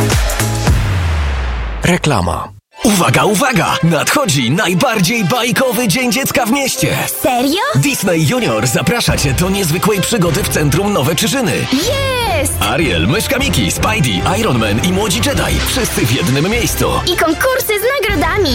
Reklama. Uwaga, uwaga! Nadchodzi najbardziej bajkowy Dzień Dziecka w mieście! Serio? Disney Junior zaprasza Cię do niezwykłej przygody w centrum Nowe Czyżyny. Jest! Ariel, Myszka Miki, Spidey, Iron Man i Młodzi Jedi. Wszyscy w jednym miejscu. I konkursy z nagrodami!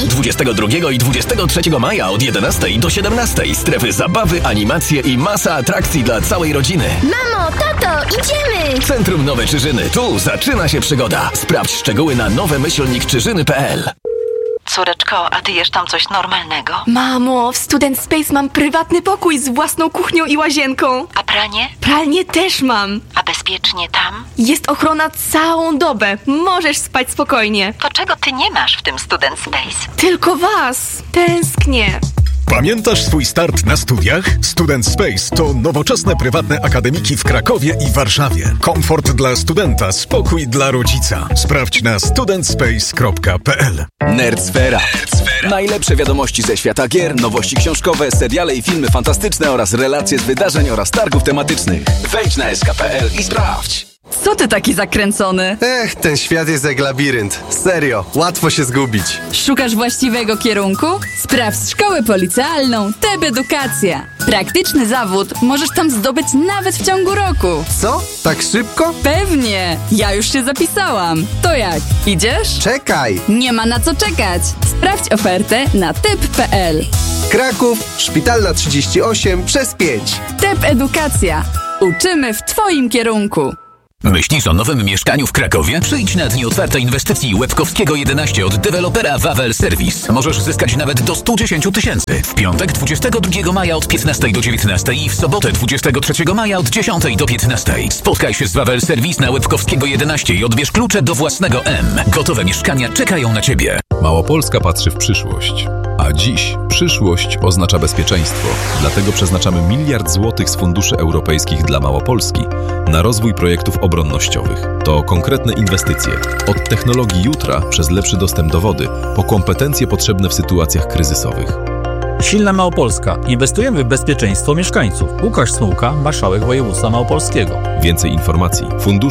22 i 23 maja od 11 do 17. Strefy zabawy, animacje i masa atrakcji dla całej rodziny. Mamo, tato, idziemy! Centrum Nowe Czyżyny. Tu zaczyna się przygoda. Sprawdź szczegóły na nowe-czyżyny.pl. Córeczko, a ty jesz tam coś normalnego? Mamo, w Student Space mam prywatny pokój z własną kuchnią i łazienką. A pranie? Pralnię też mam. A bezpiecznie tam? Jest ochrona całą dobę. Możesz spać spokojnie. To czego ty nie masz w tym Student Space? Tylko was. Tęsknię. Pamiętasz swój start na studiach? Student Space to nowoczesne prywatne akademiki w Krakowie i Warszawie. Komfort dla studenta, spokój dla rodzica. Sprawdź na studentspace.pl. Nerdsfera. Najlepsze wiadomości ze świata gier, nowości książkowe, seriale i filmy fantastyczne oraz relacje z wydarzeń oraz targów tematycznych. Wejdź na sk.pl i sprawdź. Co ty taki zakręcony? Ten świat jest jak labirynt. Serio, łatwo się zgubić. Szukasz właściwego kierunku? Sprawdź szkołę policealną TEB Edukacja. Praktyczny zawód możesz tam zdobyć nawet w ciągu roku. Co? Tak szybko? Pewnie! Ja już się zapisałam. To jak? Idziesz? Czekaj! Nie ma na co czekać. Sprawdź ofertę na teb.pl. Kraków, Szpitalna 38 przez 5. TEB Edukacja. Uczymy w twoim kierunku. Myślisz o nowym mieszkaniu w Krakowie? Przyjdź na dni otwartej inwestycji Łebkowskiego 11 od dewelopera Wawel Service. Możesz zyskać nawet do 110 000. W piątek 22 maja od 15 do 19 i w sobotę 23 maja od 10 do 15. Spotkaj się z Wawel Service na Łebkowskiego 11 i odbierz klucze do własnego M. Gotowe mieszkania czekają na Ciebie. Małopolska patrzy w przyszłość. A dziś przyszłość oznacza bezpieczeństwo. Dlatego przeznaczamy 1 miliard złotych z funduszy europejskich dla Małopolski na rozwój projektów obronnościowych. To konkretne inwestycje. Od technologii jutra przez lepszy dostęp do wody po kompetencje potrzebne w sytuacjach kryzysowych. Silna Małopolska. Inwestujemy w bezpieczeństwo mieszkańców. Łukasz Smułka, marszałek województwa małopolskiego. Więcej informacji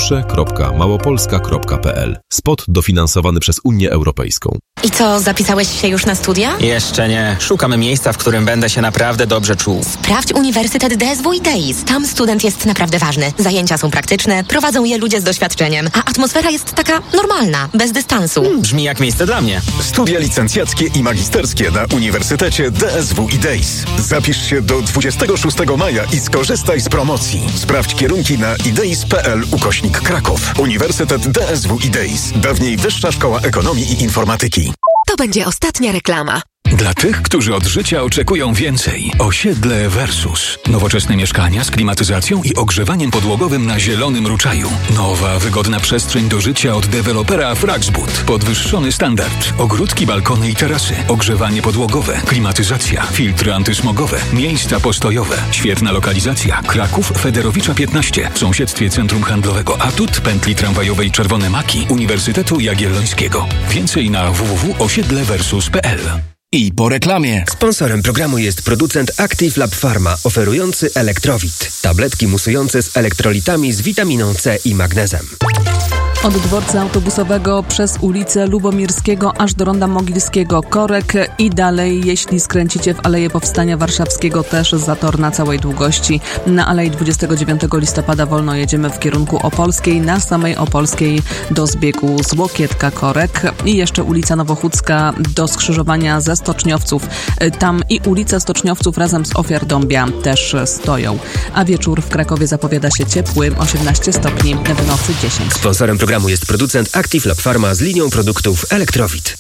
fundusze.małopolska.pl. Spot dofinansowany przez Unię Europejską. I co, zapisałeś się już na studia? Jeszcze nie. Szukamy miejsca, w którym będę się naprawdę dobrze czuł. Sprawdź Uniwersytet DSW i TEIS. Tam student jest naprawdę ważny. Zajęcia są praktyczne, prowadzą je ludzie z doświadczeniem, a atmosfera jest taka normalna, bez dystansu. Brzmi jak miejsce dla mnie. Studia licencjackie i magisterskie na Uniwersytecie DSW i TEIS. Zapisz się do 26 maja i skorzystaj z promocji. Sprawdź kierunki na ideis.pl/Kraków. Uniwersytet DSW i TEIS. Dawniej Wyższa Szkoła Ekonomii i Informatyki. To będzie ostatnia reklama. Dla tych, którzy od życia oczekują więcej. Osiedle Versus. Nowoczesne mieszkania z klimatyzacją i ogrzewaniem podłogowym na zielonym ruczaju. Nowa, wygodna przestrzeń do życia od dewelopera Fraxbud. Podwyższony standard. Ogródki, balkony i tarasy. Ogrzewanie podłogowe. Klimatyzacja. Filtry antysmogowe. Miejsca postojowe. Świetna lokalizacja. Kraków, Federowicza 15. W sąsiedztwie Centrum Handlowego Atut, pętli tramwajowej Czerwone Maki, Uniwersytetu Jagiellońskiego. Więcej na www.osiedleversus.pl. I po reklamie. Sponsorem programu jest producent Active Lab Pharma, oferujący Elektrowit. Tabletki musujące z elektrolitami z witaminą C i magnezem. Od dworca autobusowego przez ulicę Lubomirskiego aż do Ronda Mogilskiego, korek i dalej, jeśli skręcicie w Aleję Powstania Warszawskiego, też zator na całej długości. Na Alei 29 listopada wolno jedziemy w kierunku Opolskiej, na samej Opolskiej do zbiegu z Łokietka korek i jeszcze ulica Nowochódzka do skrzyżowania ze Stoczniowców. Tam i ulica Stoczniowców razem z Ofiar Dąbia też stoją. A wieczór w Krakowie zapowiada się ciepły, 18 stopni, w nocy 10. Sponsorem programu jest producent Active Lab Pharma z linią produktów Elektrowit.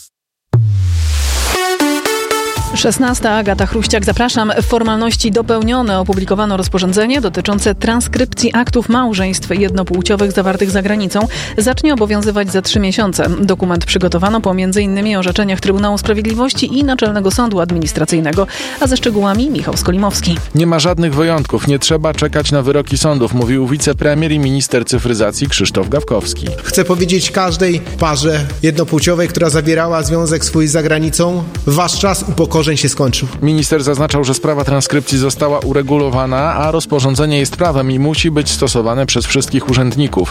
16. Agata Chruściak, zapraszam. Formalności dopełnione. Opublikowano rozporządzenie dotyczące transkrypcji aktów małżeństw jednopłciowych zawartych za granicą. Zacznie obowiązywać za 3 miesiące. Dokument przygotowano po m.in. orzeczeniach Trybunału Sprawiedliwości i Naczelnego Sądu Administracyjnego. A ze szczegółami Michał Skolimowski. Nie ma żadnych wyjątków. Nie trzeba czekać na wyroki sądów, mówił wicepremier i minister cyfryzacji Krzysztof Gawkowski. Chcę powiedzieć każdej parze jednopłciowej, która zawierała związek swój za granicą, wasz czas upokorzeń się skończył. Minister zaznaczał, że sprawa transkrypcji została uregulowana, a rozporządzenie jest prawem i musi być stosowane przez wszystkich urzędników.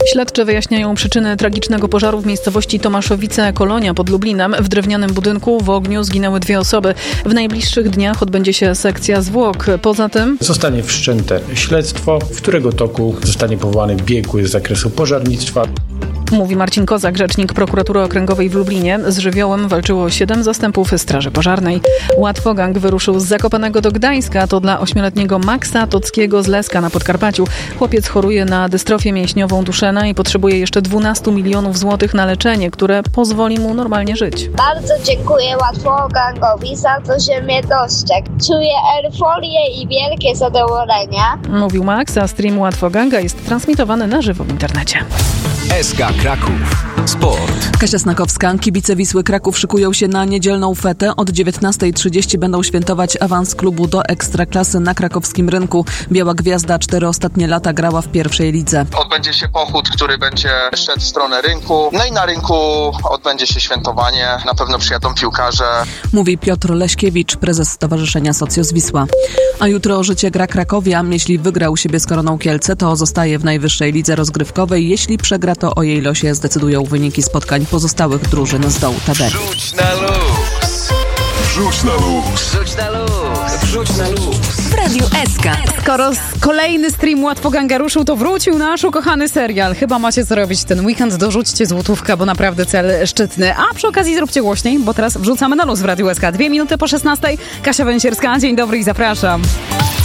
Śledczy wyjaśniają przyczyny tragicznego pożaru w miejscowości Tomaszowice-Kolonia pod Lublinem. W drewnianym budynku w ogniu zginęły 2 osoby. W najbliższych dniach odbędzie się sekcja zwłok. Poza tym zostanie wszczęte śledztwo, w którego toku zostanie powołany biegły z zakresu pożarnictwa. Mówi Marcin Kozak, rzecznik Prokuratury Okręgowej w Lublinie. Z żywiołem walczyło 7 zastępów Straży Pożarnej. Łatwogang wyruszył z Zakopanego do Gdańska. To dla 8-letniego Maxa Tockiego z Leska na Podkarpaciu. Chłopiec choruje na dystrofię mięśniową Duszena i potrzebuje jeszcze 12 milionów złotych na leczenie, które pozwoli mu normalnie żyć. Bardzo dziękuję Łatwogangowi za to, że mnie dostrzegł. Czuję euforię i wielkie zadowolenie. Mówił Max, a stream Łatwoganga jest transmitowany na żywo w internecie. SK Kraków. Sport. Kasia Snakowska. Kibice Wisły Kraków szykują się na niedzielną fetę. Od 19:30 będą świętować awans klubu do Ekstraklasy na krakowskim rynku. Biała Gwiazda 4 ostatnie lata grała w pierwszej lidze. Odbędzie się pochód, który będzie szedł w stronę rynku. No i na rynku odbędzie się świętowanie. Na pewno przyjadą piłkarze. Mówi Piotr Leśkiewicz, prezes Stowarzyszenia Socjus Wisła. A jutro o życie gra Krakowia. Jeśli wygra u siebie z Koroną Kielce, to zostaje w najwyższej lidze rozgrywkowej. Jeśli przegra, to o jej losie zdecydują wyniki spotkań pozostałych drużyn z dołu tabeli. Rzuć na luz. Rzuć na luz. Rzuć na luz. Rzuć na luz. W Radiu SK. Skoro kolejny stream Łatwoganga ruszył, to wrócił nasz ukochany serial. Chyba macie co robić ten weekend, dorzućcie złotówkę, bo naprawdę cel szczytny. A przy okazji zróbcie głośniej, bo teraz wrzucamy na luz w Radiu SK. 2 minuty po 16. Kasia Węsierska, dzień dobry i zapraszam.